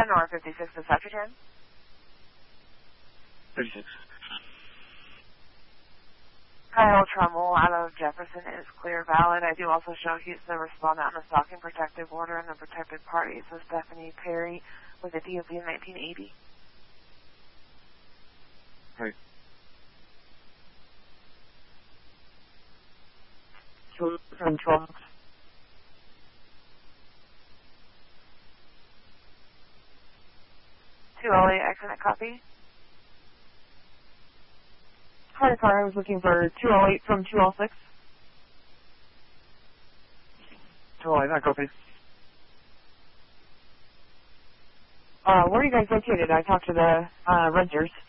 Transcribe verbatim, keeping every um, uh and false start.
ten or fifty-six is after ten? fifty-six. Kyle Trummel out of Jefferson is clear valid. I do also show he's the respondent on the stalking protective order and the protected party. So Stephanie Perry with a D O B in nineteen eighty. Right. From twelve. two oh eight, excellent copy. Hi, car, I was looking for two oh eight from two oh six. two oh eight, that copy. Uh, where are you guys located? I talked to the uh, renters.